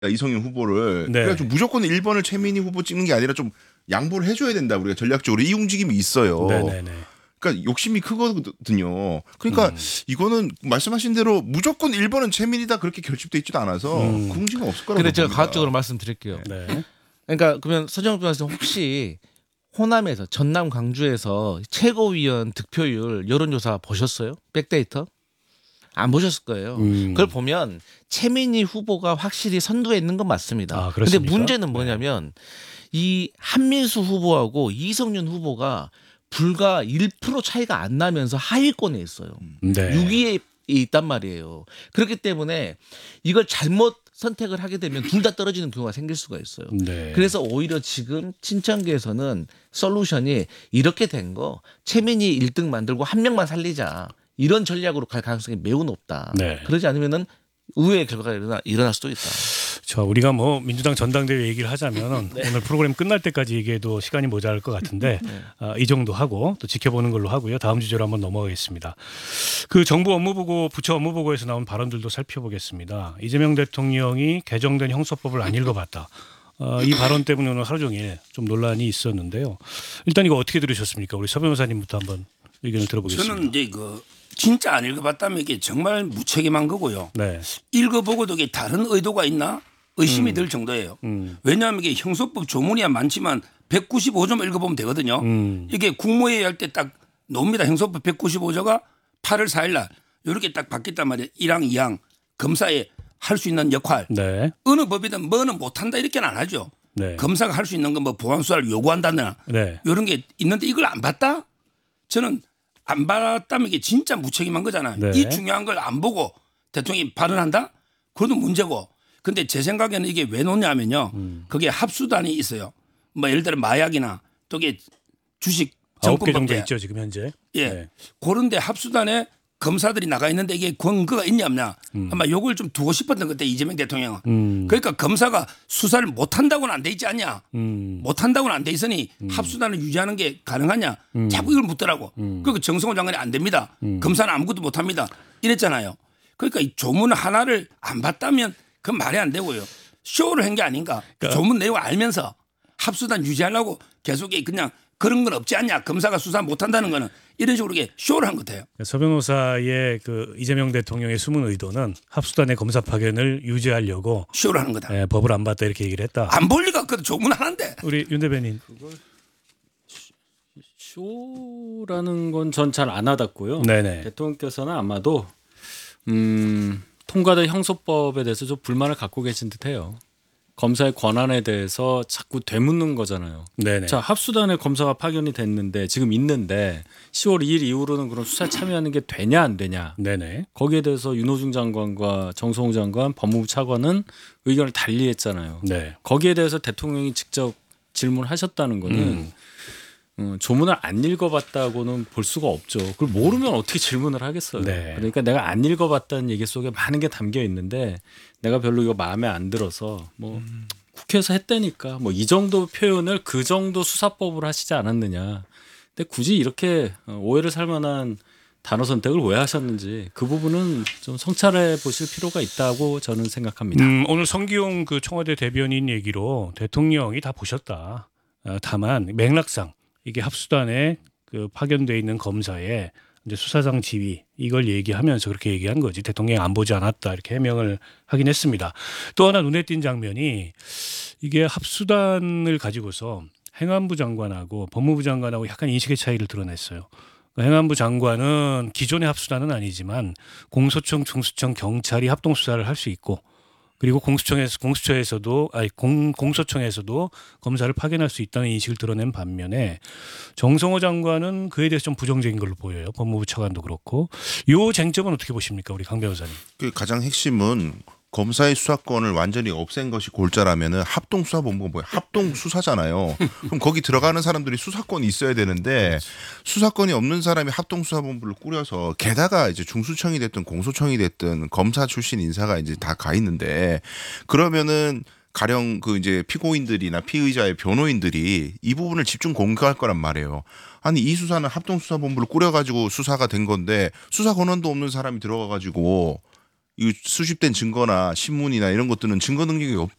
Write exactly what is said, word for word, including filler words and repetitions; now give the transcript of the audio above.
이성윤 후보를 네. 그래가지고 무조건 일 번을 최민희 후보 찍는 게 아니라 좀 양보를 해줘야 된다. 우리가 전략적으로 이 움직임이 있어요. 네네네. 그러니까 욕심이 크거든요. 그러니까 음. 이거는 말씀하신 대로 무조건 일 번은 최민희다 그렇게 결집돼 있지도 않아서 음. 그 움직임은 없을 거라고 근데 제가 봅니다. 과학적으로 말씀드릴게요. 네. 그러니까 그러면 서정욱 변호사 혹시 호남에서 전남 광주에서 최고위원 득표율 여론조사 보셨어요? 백데이터? 안 보셨을 거예요. 음. 그걸 보면 최민희 후보가 확실히 선두에 있는 건 맞습니다. 아, 그런데 그렇습니까? 문제는 뭐냐면 이 한민수 후보하고 이성윤 후보가 불과 일 퍼센트 차이가 안 나면서 하위권에 있어요. 네. 육 위에 있단 말이에요. 그렇기 때문에 이걸 잘못 선택을 하게 되면 둘 다 떨어지는 경우가 생길 수가 있어요. 네. 그래서 오히려 지금 친정계에서는 솔루션이 이렇게 된 거 최민희 일 등 만들고 한 명만 살리자 이런 전략으로 갈 가능성이 매우 높다. 네. 그러지 않으면은 의외의 결과가 일어나, 일어날 수도 있다. 자, 우리가 뭐 민주당 전당대회 얘기를 하자면 네. 오늘 프로그램 끝날 때까지 얘기해도 시간이 모자랄 것 같은데 네. 아, 이 정도 하고 또 지켜보는 걸로 하고요. 다음 주제로 한번 넘어가겠습니다. 그 정부 업무보고 부처 업무보고에서 나온 발언들도 살펴보겠습니다. 이재명 대통령이 개정된 형사법을 안 읽어봤다. 어, 이 발언 때문에 오늘 하루 종일 좀 논란이 있었는데요. 일단 이거 어떻게 들으셨습니까? 우리 서 변호사님부터 한번 의견을 들어보겠습니다. 저는 이제 그 진짜 안 읽어봤다면 이게 정말 무책임한 거고요. 네. 읽어보고도 이게 다른 의도가 있나 의심이 음. 들 정도예요. 음. 왜냐하면 이게 형소법 조문이야 많지만 백구십오 점 읽어보면 되거든요. 음. 이게 국무회의 할 때 딱 나옵니다. 형소법 백구십오 조가 팔월 사일 날 이렇게 딱 바뀌었단 말이에요. 일 항, 이 항 검사의 할 수 있는 역할. 네. 어느 법이든 뭐는 못한다 이렇게는 안 하죠. 네. 검사가 할 수 있는 건 뭐 보안 수사를 요구한다거나 네. 이런 게 있는데 이걸 안 봤다? 저는 안 봤다면 이게 진짜 무책임한 거잖아요. 네. 이 중요한 걸 안 보고 대통령이 발언한다? 그것도 문제고. 근데 제 생각에는 이게 왜 놓냐면요. 음. 그게 합수단이 있어요. 뭐 예를 들어 마약이나 또 이게 주식 아홉 개 정도 정권법제. 있죠 지금 현재. 예. 네. 그런데 합수단에 검사들이 나가 있는데 이게 근거가 있냐 없냐. 음. 아마 요걸 좀 두고 싶었던 것 같아 이재명 대통령은. 음. 그러니까 검사가 수사를 못한다고는 안 돼 있지 않냐. 음. 못한다고는 안 돼 있으니 합수단을 유지하는 게 가능하냐. 음. 자꾸 이걸 묻더라고. 음. 그러니까 정성호 장관이 안 됩니다. 음. 검사는 아무것도 못합니다. 이랬잖아요. 그러니까 이 조문 하나를 안 봤다면 그건 말이 안 되고요. 쇼를 한 게 아닌가. 그러니까. 조문 내용을 알면서 합수단 유지하려고 계속 그냥 그런 건 없지 않냐. 검사가 수사 못한다는 거는 이런 식으로 이게 쇼를 한 것 같아요. 서 변호사의 그 이재명 대통령의 숨은 의도는 합수단의 검사 파견을 유지하려고 쇼를 하는 거다. 예, 법을 안 봤다 이렇게 얘기를 했다. 안 볼 리가 없거든. 조문 하나인데. 우리 윤 대변인. 쇼라는 건 전 잘 안 와닿고요. 네네. 대통령께서는 아마도 음, 통과된 형소법에 대해서 좀 불만을 갖고 계신 듯해요. 검사의 권한에 대해서 자꾸 되묻는 거잖아요. 네네. 자, 합수단에 검사가 파견이 됐는데 지금 있는데 시월 이일 이후로는 그럼 수사에 참여하는 게 되냐 안 되냐. 네네. 거기에 대해서 윤호중 장관과 정성호 장관, 법무부 차관은 의견을 달리했잖아요. 네. 거기에 대해서 대통령이 직접 질문하셨다는 거는 음. 음, 조문을 안 읽어봤다고는 볼 수가 없죠. 그걸 모르면 어떻게 질문을 하겠어요. 네. 그러니까 내가 안 읽어봤다는 얘기 속에 많은 게 담겨 있는데 내가 별로 이거 마음에 안 들어서 뭐 음. 국회에서 했다니까 뭐 이 정도 표현을 그 정도 수사법으로 하시지 않았느냐. 근데 굳이 이렇게 오해를 살 만한 단어 선택을 왜 하셨는지 그 부분은 좀 성찰해 보실 필요가 있다고 저는 생각합니다. 음, 오늘 성기용 그 청와대 대변인 얘기로 대통령이 다 보셨다. 어, 다만 맥락상 이게 합수단에 그 파견돼 있는 검사의 이제 수사상 지위 이걸 얘기하면서 그렇게 얘기한 거지 대통령이 안 보지 않았다 이렇게 해명을 하긴 했습니다. 또 하나 눈에 띈 장면이 이게 합수단을 가지고서 행안부 장관하고 법무부 장관하고 약간 인식의 차이를 드러냈어요. 행안부 장관은 기존의 합수단은 아니지만 공소청, 중수청, 경찰이 합동 수사를 할 수 있고 그리고 공수청에서 공수처에서도 아니 공 공소청에서도 검사를 파견할 수 있다는 인식을 드러낸 반면에 정성호 장관은 그에 대해서 좀 부정적인 걸로 보여요. 법무부 차관도 그렇고. 이 쟁점은 어떻게 보십니까, 우리 강 변호사님? 그 가장 핵심은 검사의 수사권을 완전히 없앤 것이 골자라면은 합동 수사본부가 뭐야? 합동 수사잖아요. 그럼 거기 들어가는 사람들이 수사권이 있어야 되는데 수사권이 없는 사람이 합동 수사본부를 꾸려서 게다가 이제 중수청이 됐든 공소청이 됐든 검사 출신 인사가 이제 다 가 있는데 그러면은 가령 그 이제 피고인들이나 피의자의 변호인들이 이 부분을 집중 공격할 거란 말이에요. 아니 이 수사는 합동 수사본부를 꾸려가지고 수사가 된 건데 수사 권한도 없는 사람이 들어가가지고 이 수집된 증거나 신문이나 이런 것들은 증거 능력이 없,